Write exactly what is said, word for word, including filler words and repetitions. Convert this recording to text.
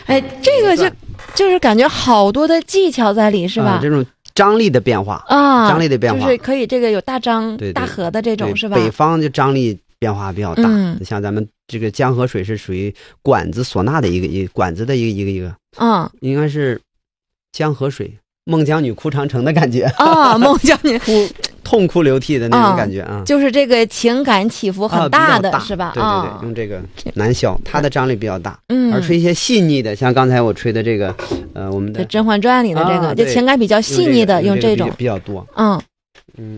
哎，这个就就是感觉好多的技巧在里，是吧？ 啊、这种张力的变化啊， 张力的变化就是可以这个有大张对对大合的这种，是吧？ 北方就张力变化比较大， 嗯、 像咱们这个江河水是属于管子唢呐的一个一个管子的一个一个一个， 嗯， 应该是江河水，孟姜女哭长城的感觉啊，孟姜女哭痛哭流涕的那种感觉啊， 就是这个情感起伏很大的， 啊、大是吧？ 对对对， 啊、 用这个南箫，它的张力比较大， 嗯， 而吹一些细腻的，像刚才我吹的这个，呃，我们的 《甄嬛传》里的这个， 啊、 就情感比较细腻的， 用这种比较多， 嗯。 嗯。